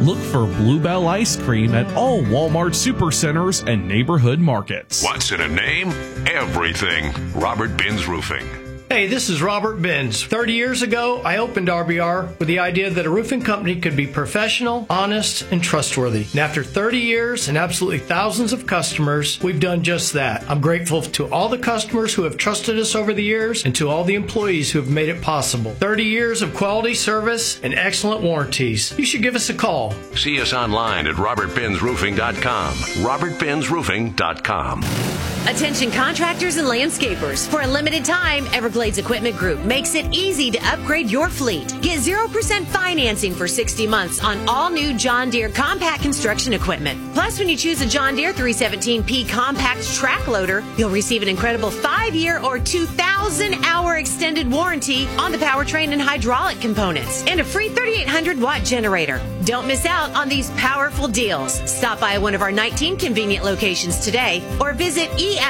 Look for Bluebell Ice Cream at all Walmart Supercenters and neighborhood markets. What's in a name? Everything. Robert Binns Roofing. Hey, this is Robert Binns. 30 years ago, I opened RBR with the idea that a roofing company could be professional, honest, and trustworthy. And after 30 years and absolutely thousands of customers, we've done just that. I'm grateful to all the customers who have trusted us over the years and to all the employees who have made it possible. 30 years of quality service and excellent warranties. You should give us a call. See us online at robertbinnsroofing.com. robertbinnsroofing.com. Attention contractors and landscapers. For a limited time, Everglades Equipment Group makes it easy to upgrade your fleet. Get 0% financing for 60 months on all new John Deere compact construction equipment. Plus, when you choose a John Deere 317P compact track loader, you'll receive an incredible 5-year or 2,000-hour extended warranty on the powertrain and hydraulic components, and a free 3,800-watt generator. Don't miss out on these powerful deals. Stop by one of our 19 convenient locations today or visit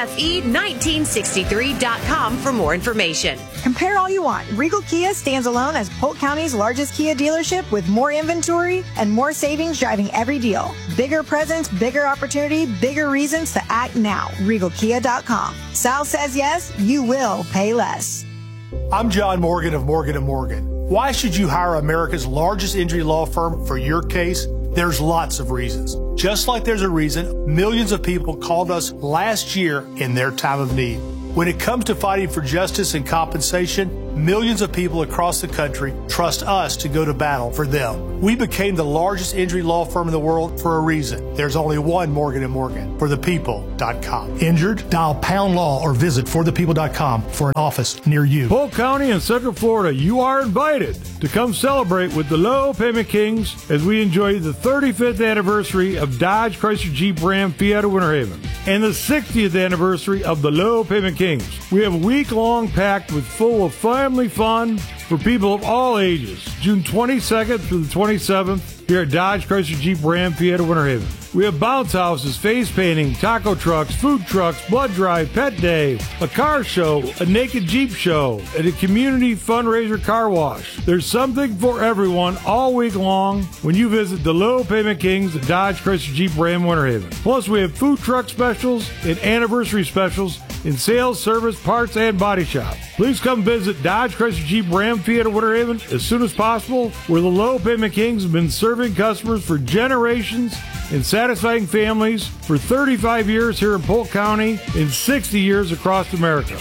EFE1963.com for more information. Compare all you want. Regal Kia stands alone as Polk County's largest Kia dealership with more inventory and more savings driving every deal. Bigger presence, bigger opportunity, bigger reasons to act now. RegalKia.com. Sal says yes, you will pay less. I'm John Morgan of Morgan & Morgan. Why should you hire America's largest injury law firm for your case? There's lots of reasons. Just like there's a reason millions of people called us last year in their time of need. When it comes to fighting for justice and compensation, millions of people across the country trust us to go to battle for them. We became the largest injury law firm in the world for a reason. There's only one Morgan & Morgan, forthepeople.com. Injured? Dial pound law or visit forthepeople.com for an office near you. Polk County and Central Florida, you are invited to come celebrate with the Low Payment Kings as we enjoy the 35th anniversary of Dodge, Chrysler, Jeep, Ram, Fiat, and Winter Haven, and the 60th anniversary of the Low Payment Kings. We have a week-long packed with full of family fun for people of all ages. June 22nd through the 27th here at Dodge, Chrysler, Jeep, Ram, Fiat, and Winter Haven. We have bounce houses, face painting, taco trucks, food trucks, blood drive, pet day, a car show, a naked Jeep show, and a community fundraiser car wash. There's something for everyone all week long when you visit the Low Payment Kings at Dodge, Chrysler, Jeep, Ram, Winter Haven. Plus, we have food truck specials and anniversary specials in sales, service, parts, and body shop. Please come visit Dodge, Chrysler, Jeep, Ram, Fiat, and Winter Haven as soon as possible, where the Low Payment Kings have been serving customers for generations and satisfying families for 35 years here in Polk County and 60 years across America.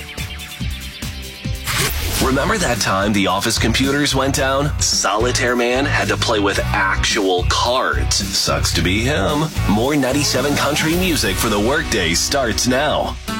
Remember that time the office computers went down? Solitaire Man had to play with actual cards. Sucks to be him. More 97 country music for the workday starts now.